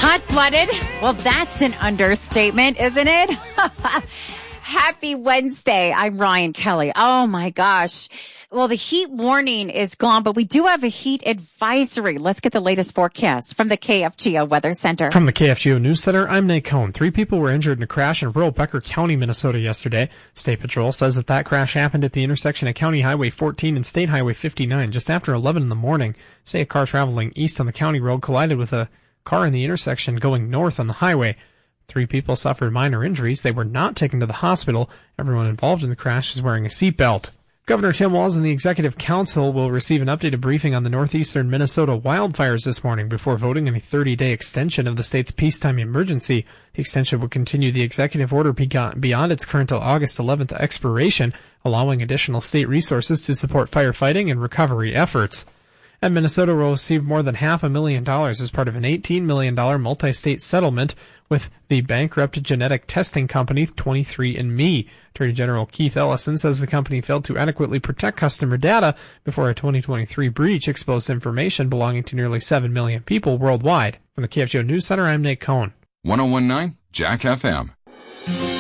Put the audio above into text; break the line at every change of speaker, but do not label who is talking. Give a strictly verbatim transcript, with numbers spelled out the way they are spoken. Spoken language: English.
Hot-blooded? Well, that's an understatement, isn't it? Happy Wednesday. I'm Ryan Kelly. Oh, my gosh. Well, the heat warning is gone, but we do have a heat advisory. Let's get the latest forecast from the K F G O Weather Center.
From the K F G O News Center, I'm Nate Cohn. Three people were injured in a crash in rural Becker County, Minnesota yesterday. State Patrol says that that crash happened at the intersection of County Highway fourteen and State Highway fifty-nine just after eleven in the morning. Say a car traveling east on the county road collided with a car in the intersection going north on the highway. Three people suffered minor injuries. They were not taken to the hospital. Everyone involved in the crash is wearing a seatbelt. Governor Tim Walz and the Executive Council will receive an updated briefing on the northeastern Minnesota wildfires this morning before voting on a thirty-day extension of the state's peacetime emergency. The extension will continue the executive order beyond its current August eleventh expiration, allowing additional state resources to support firefighting and recovery efforts. And Minnesota will receive more than half a million dollars as part of an eighteen million dollars multi-state settlement with the bankrupt genetic testing company twenty-three and me. Attorney General Keith Ellison says the company failed to adequately protect customer data before a twenty twenty-three breach exposed information belonging to nearly seven million people worldwide. From the K F G O News Center, I'm Nate Cohn.
one oh one point nine Jack F M.